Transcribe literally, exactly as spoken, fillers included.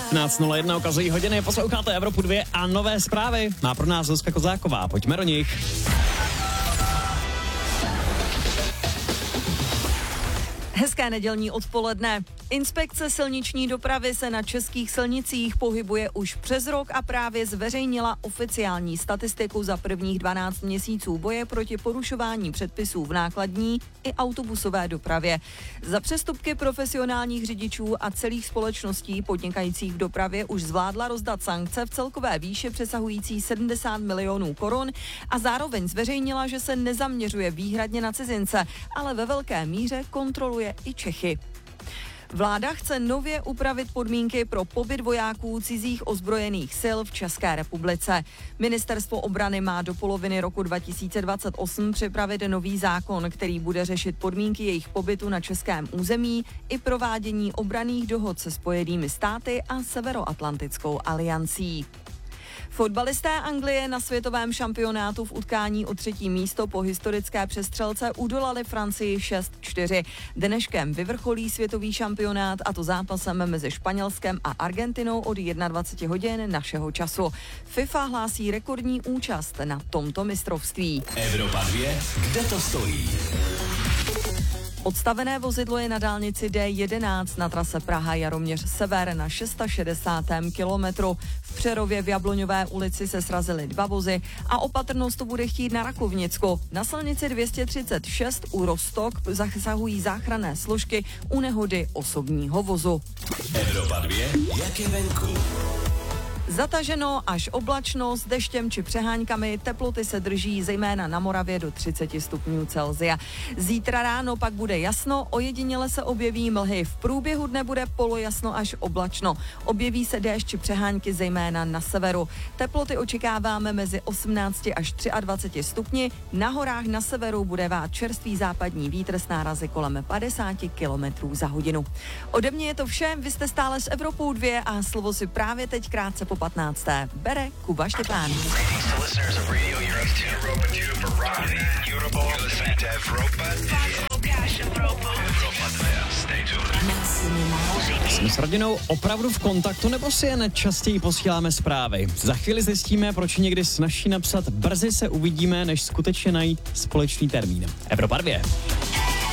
patnáct nula jedna ukazují hodiny, posloucháte Evropu dva a nové zprávy. Má pro nás Zuzka Kozáková, pojďme do nich. Hezké nedělní odpoledne. Inspekce silniční dopravy se na českých silnicích pohybuje už přes rok a právě zveřejnila oficiální statistiku za prvních dvanáct měsíců boje proti porušování předpisů v nákladní i autobusové dopravě. Za přestupky profesionálních řidičů a celých společností podnikajících v dopravě už zvládla rozdat sankce v celkové výši přesahující sedmdesát milionů korun a zároveň zveřejnila, že se nezaměřuje výhradně na cizince, ale ve velké míře kontroluje i Čechy. Vláda chce nově upravit podmínky pro pobyt vojáků cizích ozbrojených sil v České republice. Ministerstvo obrany má do poloviny roku dva tisíce dvacet osm připravit nový zákon, který bude řešit podmínky jejich pobytu na českém území i provádění obranných dohod se Spojenými státy a Severoatlantickou aliancí. Fotbalisté Anglie na světovém šampionátu v utkání o třetí místo po historické přestřelce udolali Francii šest čtyři. Dneškem vyvrcholí světový šampionát, a to zápasem mezi Španělskem a Argentinou od dvacet jedna hodin našeho času. FIFA hlásí rekordní účast na tomto mistrovství. Evropa dva, kde to stojí? Odstavené vozidlo je na dálnici D jedenáct na trase Praha-Jaroměř sever na šestadesátém šestém kilometru. V Přerově v Jabloňové ulici se srazily dva vozy a opatrnost to bude chtít na Rakovnicku. Na silnici dvě stě třicet šest u Roztok zasahují záchranné složky u nehody osobního vozu. Evropa dva, jak je venku? Zataženo až oblačno s deštěm či přeháňkami, teploty se drží zejména na Moravě do třicet stupňů Celsia. Zítra ráno pak bude jasno, ojediněle se objeví mlhy. V průběhu dne bude polojasno až oblačno. Objeví se déšť či přeháňky zejména na severu. Teploty očekáváme mezi osmnácti až dvaceti třemi stupni. Na horách na severu bude vát čerstvý západní vítr s nárazy kolem padesát kilometrů za hodinu. Ode mě je to vše, vy jste stále s Evropou dva a slovo si právě teď krátce po patnácté bere Kuba Štěpán. Jsme s rodinou opravdu v kontaktu, nebo si jen častěji posíláme zprávy? Za chvíli zjistíme, proč někdy snaží napsat brzy se uvidíme, než skutečně najít společný termín. Evropa dva.